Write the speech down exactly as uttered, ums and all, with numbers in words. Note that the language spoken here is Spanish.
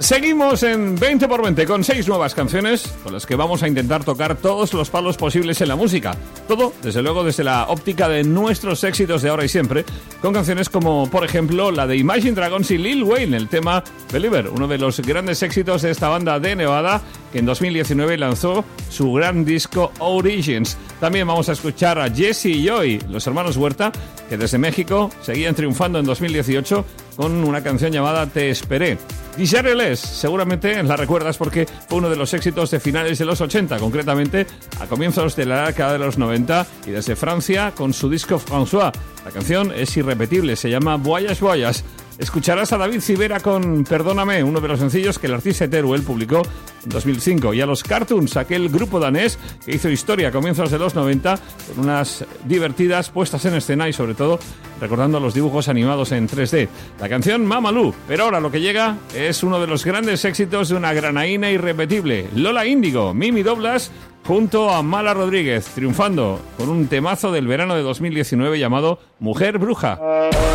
Seguimos en veinte por veinte con seis nuevas canciones con las que vamos a intentar tocar todos los palos posibles en la música. Todo, desde luego, desde la óptica de nuestros éxitos de ahora y siempre, con canciones como, por ejemplo, la de Imagine Dragons y Lil Wayne, el tema Believer, uno de los grandes éxitos de esta banda de Nevada que en dos mil diecinueve lanzó su gran disco Origins. También vamos a escuchar a Jesse y Joy, los hermanos Huerta, que desde México seguían triunfando en dos mil dieciocho con una canción llamada Te Esperé. Desiree Les, seguramente la recuerdas porque fue uno de los éxitos de finales de los ochenta, concretamente a comienzos de la década de los noventa, y desde Francia con su disco François. La canción es irrepetible, se llama Voyage Voyage. Escucharás a David Civera con Perdóname, uno de los sencillos que el artista Teruel publicó en dos mil cinco, y a los Cartoons, aquel grupo danés que hizo historia a comienzos de los noventa con unas divertidas puestas en escena y sobre todo recordando los dibujos animados en tres D. La canción Mamalú, pero ahora lo que llega es uno de los grandes éxitos de una granaína irrepetible, Lola Índigo, Mimi Doblas, junto a Mala Rodríguez, triunfando con un temazo del verano de dos mil diecinueve llamado Mujer Bruja.